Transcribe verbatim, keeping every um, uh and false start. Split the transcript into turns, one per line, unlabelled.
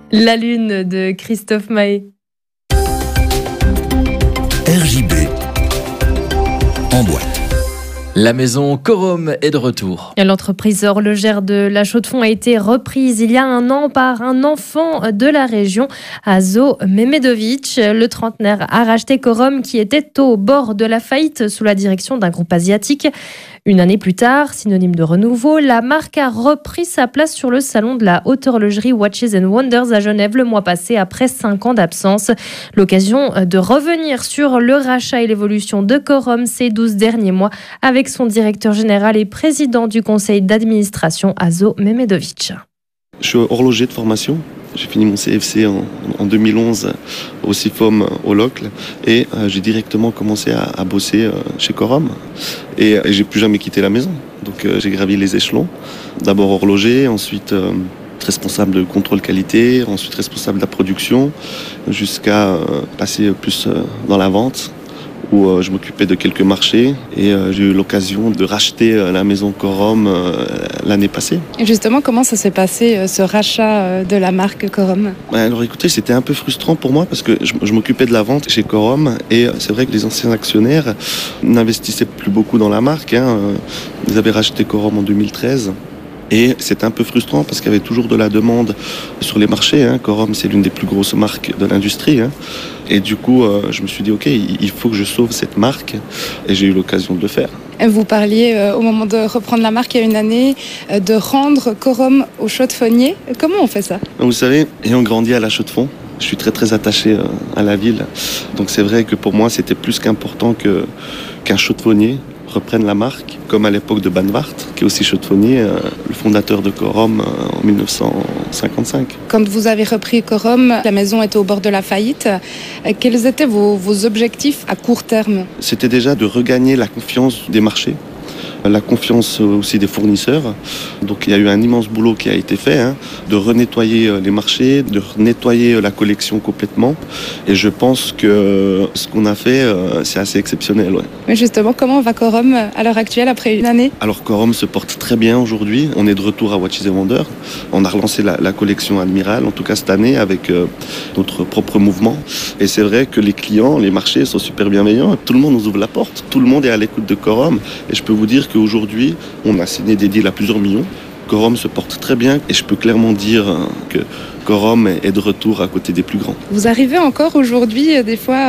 La Lune de Christophe Maé.
R J B en boîte.
La maison Corum est de retour.
L'entreprise horlogère de La Chaux-de-Fonds a été reprise il y a un an par un enfant de la région, Azo Memedovic. Le trentenaire a racheté Corum qui était au bord de la faillite sous la direction d'un groupe asiatique. Une année plus tard, synonyme de renouveau, la marque a repris sa place sur le salon de la haute horlogerie Watches and Wonders à Genève le mois passé après cinq ans d'absence. L'occasion de revenir sur le rachat et l'évolution de Corum ces douze derniers mois avec son directeur général et président du conseil d'administration, Azo Memedovic.
Je suis horloger de formation. J'ai fini mon C F C en, en deux mille onze au C I F O M au Locle et euh, j'ai directement commencé à, à bosser euh, chez Corum et, et j'ai plus jamais quitté la maison. Donc euh, j'ai gravi les échelons. D'abord horloger, ensuite euh, responsable de contrôle qualité, ensuite responsable de la production, jusqu'à euh, passer plus euh, dans la vente, où euh, je m'occupais de quelques marchés et euh, j'ai eu l'occasion de racheter euh, la maison Corum euh, l'année passée.
Et justement, comment ça s'est passé, euh, ce rachat euh, de la marque Corum ?
Alors écoutez, c'était un peu frustrant pour moi parce que je, je m'occupais de la vente chez Corum et c'est vrai que les anciens actionnaires n'investissaient plus beaucoup dans la marque. Hein. Ils avaient racheté Corum en deux mille treize. Et c'était un peu frustrant parce qu'il y avait toujours de la demande sur les marchés. Hein. Corum, c'est l'une des plus grosses marques de l'industrie. Hein. Et du coup, euh, je me suis dit, OK, il faut que je sauve cette marque. Et j'ai eu l'occasion de le faire.
Vous parliez, euh, au moment de reprendre la marque il y a une année, euh, de rendre Corum aux Chaux-de-Fonniers. Comment on fait ça ?
Vous savez, ayant grandi à La Chaux-de-Fonds, je suis très très attaché euh, à la ville. Donc c'est vrai que pour moi, c'était plus qu'important que, qu'un Chaux-de-Fonnier reprenne la marque, comme à l'époque de Banvart, qui est aussi Chaux-de-Fonnier, euh, le fondateur de Corum euh, en mille neuf cent cinquante-cinq.
Quand vous avez repris Corum, la maison était au bord de la faillite. Euh, quels étaient vos, vos objectifs à court terme ?
C'était déjà de regagner la confiance des marchés, la confiance aussi des fournisseurs. Donc il y a eu un immense boulot qui a été fait, hein, de renettoyer les marchés, de nettoyer la collection complètement. Et je pense que ce qu'on a fait, c'est assez exceptionnel. Ouais.
Mais justement, comment va Corum à l'heure actuelle après une année ?
Alors Corum se porte très bien aujourd'hui. On est de retour à Watches and Wonders. On a relancé la, la collection Admiral, en tout cas cette année, avec euh, notre propre mouvement. Et c'est vrai que les clients, les marchés sont super bienveillants. Tout le monde nous ouvre la porte. Tout le monde est à l'écoute de Corum. Et je peux vous dire que Aujourd'hui, on a signé des deals à plusieurs millions. Corum se porte très bien et je peux clairement dire que Corum est de retour à côté des plus grands.
Vous arrivez encore aujourd'hui, des fois,